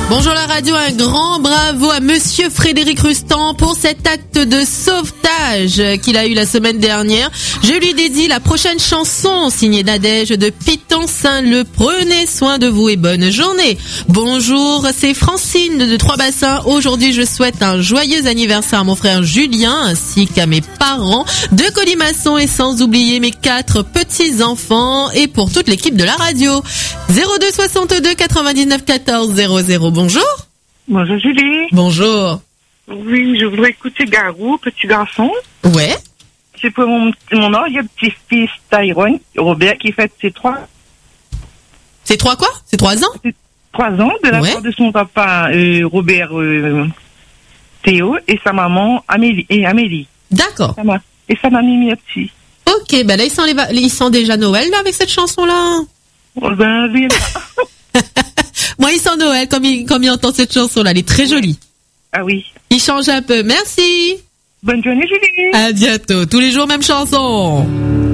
Bonjour la radio, un grand bravo à Monsieur Frédéric Rustan pour cet acte de sauvetage qu'il a eu la semaine dernière. Je lui dédie la prochaine chanson signée Nadège de Piton-Saint-Leu. Prenez soin de vous et bonne journée. Bonjour, c'est Francine de Trois-Bassins. Aujourd'hui, je souhaite un joyeux anniversaire à mon frère Julien ainsi qu'à mes parents de Colimaçon et sans oublier mes 4 petits-enfants et pour toute l'équipe de la radio. 02 62 99 14 00. Bonjour. Bonjour Julie. Bonjour. Oui, je voudrais écouter Garou, petit garçon. Ouais. C'est pour mon petit-fils Tyrone, Robert, qui fête ses 3... C'est 3 quoi? C'est 3 ans? 3 ans, de la part de son papa Robert Théo et sa maman Amélie. D'accord. Et sa mamie Myrtille. Ok, ben là ils sent déjà Noël là avec cette chanson-là. Oh, ben oui. Moi, il sent Noël comme il entend cette chanson-là. Elle est très jolie. Ah oui. Il change un peu. Merci. Bonne journée, Julie. À bientôt. Tous les jours, même chanson.